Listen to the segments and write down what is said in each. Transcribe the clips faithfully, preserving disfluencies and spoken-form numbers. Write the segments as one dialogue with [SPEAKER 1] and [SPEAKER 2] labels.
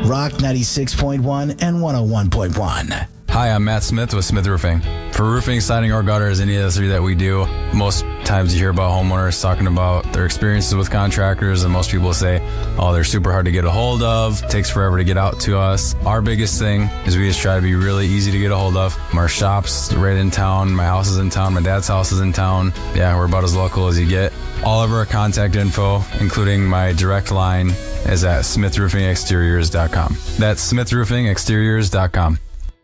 [SPEAKER 1] Rock ninety-six point one and one oh one point one.
[SPEAKER 2] Hi, I'm Matt Smith with Smith Roofing. For roofing, siding, or gutters, any of the three that we do, most times you hear about homeowners talking about their experiences with contractors, and most people say, oh, they're super hard to get a hold of, takes forever to get out to us. Our biggest thing is we just try to be really easy to get a hold of. Our shop's right in town, my house is in town, my dad's house is in town. Yeah, we're about as local as you get. All of our contact info, including my direct line, is at smith roofing exteriors dot com. That's smith roofing exteriors dot com.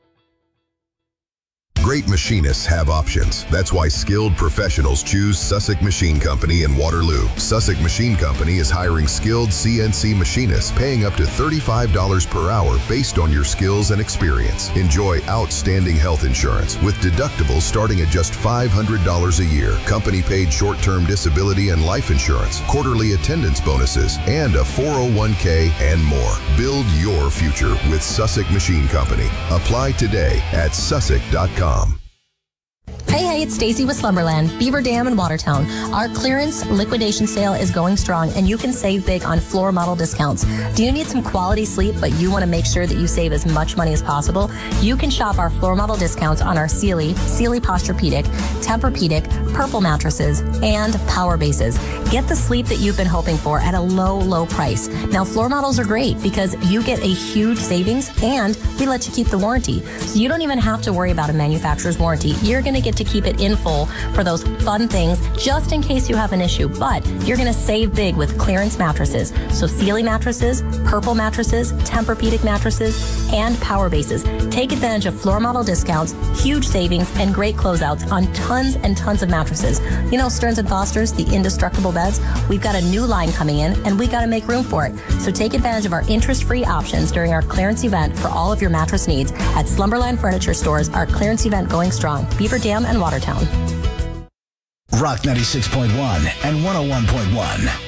[SPEAKER 3] Great machinists have options. That's why skilled professionals choose Sussex Machine Company in Waterloo. Sussex Machine Company is hiring skilled C N C machinists, paying up to thirty-five dollars per hour based on your skills and experience. Enjoy outstanding health insurance with deductibles starting at just five hundred dollars a year, company-paid short-term disability and life insurance, quarterly attendance bonuses, and a four oh one k and more. Build your future with Sussex Machine Company. Apply today at sussex dot com.
[SPEAKER 4] Hey, hey, it's Stacy with Slumberland, Beaver Dam in Watertown. Our clearance liquidation sale is going strong, and you can save big on floor model discounts. Do you need some quality sleep, but you want to make sure that you save as much money as possible? You can shop our floor model discounts on our Sealy, Sealy Posturepedic, Tempur-Pedic, Purple mattresses, and Power bases. Get the sleep that you've been hoping for at a low, low price. Now, floor models are great because you get a huge savings, and we let you keep the warranty. So you don't even have to worry about a manufacturer's warranty. You're going to get to keep it in full for those fun things just in case you have an issue, but you're going to save big with clearance mattresses. So Sealy mattresses, Purple mattresses, Tempur-Pedic mattresses, and Power bases. Take advantage of floor model discounts, huge savings, and great closeouts on tons and tons of mattresses. You know Stearns and Foster's, the indestructible beds? We've got a new line coming in, and we got to make room for it. So take advantage of our interest-free options during our clearance event for all of your mattress needs at Slumberland Furniture Stores. Our clearance event going strong. Beaver Dam and Watertown.
[SPEAKER 1] Rock ninety-six point one and one oh one point one.